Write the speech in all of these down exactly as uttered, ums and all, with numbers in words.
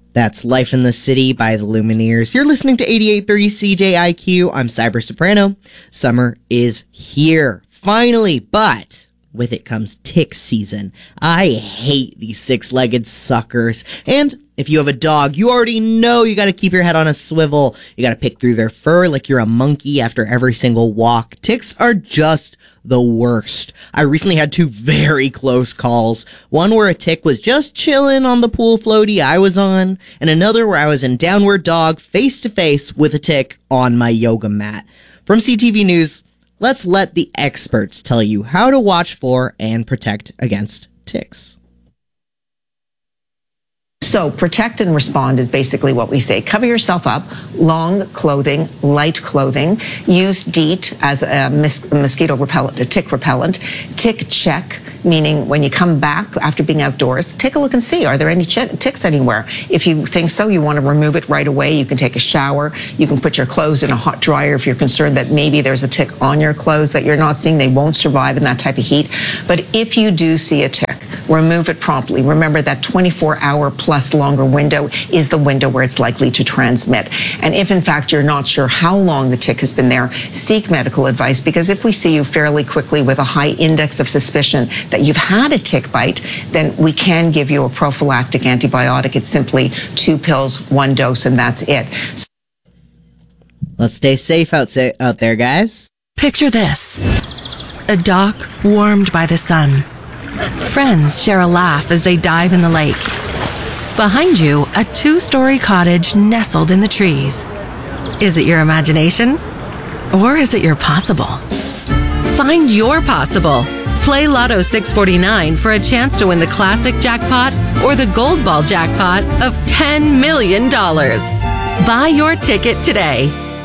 That's Life in the City by the Lumineers. You're listening to eighty-eight thirty C J I Q. I'm Cyber Soprano. Summer is here, finally, but with it comes tick season. I hate these six-legged suckers. And if you have a dog, you already know you got to keep your head on a swivel. You got to pick through their fur like you're a monkey after every single walk. Ticks are just the worst. I recently had two very close calls. One where a tick was just chilling on the pool floaty I was on, and another where I was in downward dog face to face with a tick on my yoga mat. From C T V News, let's let the experts tell you how to watch for and protect against ticks. So protect and respond is basically what we say. Cover yourself up, long clothing, light clothing. Use DEET as a mos- mosquito repellent, a tick repellent. Tick check, meaning when you come back after being outdoors, take a look and see, are there any ch- ticks anywhere? If you think so, you want to remove it right away. You can take a shower. You can put your clothes in a hot dryer if you're concerned that maybe there's a tick on your clothes that you're not seeing. They won't survive in that type of heat. But if you do see a tick, remove it promptly. Remember that twenty-four hour plus longer window is the window where it's likely to transmit. And if in fact you're not sure how long the tick has been there, seek medical advice, because if we see you fairly quickly with a high index of suspicion that you've had a tick bite, then we can give you a prophylactic antibiotic. It's simply two pills, one dose, and that's it. Let's stay safe out, sa- out there, guys. Picture this. A dock warmed by the sun. Friends share a laugh as they dive in the lake. Behind you, a two-story cottage nestled in the trees. Is it your imagination? Or is it your possible? Find your possible. Play Lotto six forty-nine for a chance to win the classic jackpot or the gold ball jackpot of ten million dollars. Buy your ticket today.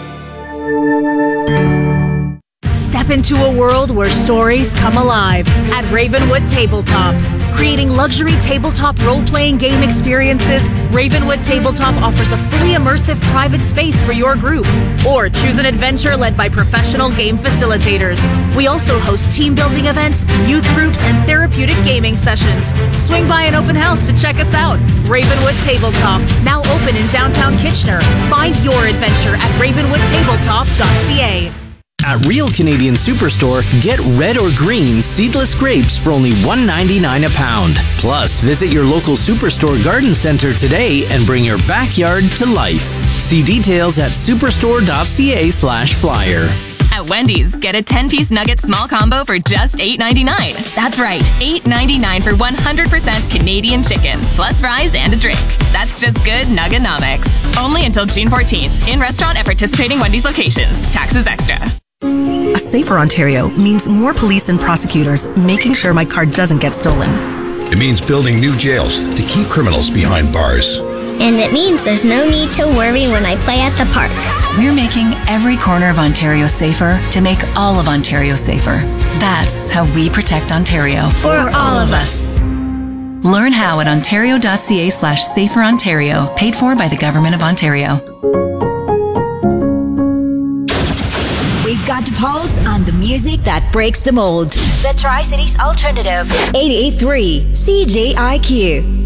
Step into a world where stories come alive at Ravenwood Tabletop. Creating luxury tabletop role-playing game experiences, Ravenwood Tabletop offers a fully immersive private space for your group. Or choose an adventure led by professional game facilitators. We also host team-building events, youth groups, and therapeutic gaming sessions. Swing by an open house to check us out. Ravenwood Tabletop, now open in downtown Kitchener. Find your adventure at ravenwood tabletop dot c a. At Real Canadian Superstore, get red or green seedless grapes for only one ninety-nine a pound. Plus, visit your local Superstore garden center today and bring your backyard to life. See details at superstore dot c a slash flyer. At Wendy's, get a ten-piece nugget small combo for just eight ninety-nine. That's right, eight ninety-nine for one hundred percent Canadian chicken, plus fries and a drink. That's just good Nugganomics. Only until June fourteenth, in restaurant at participating Wendy's locations. Taxes extra. A safer Ontario means more police and prosecutors making sure my car doesn't get stolen. It means building new jails to keep criminals behind bars. And it means there's no need to worry when I play at the park. We're making every corner of Ontario safer to make all of Ontario safer. That's how we protect Ontario. For, For all of us. Learn how at ontario dot c a slash safer Ontario. Paid for by the Government of Ontario. We've got to pulse on the music that breaks the mold. The Tri-Cities Alternative, eighty-eight point three C J I Q.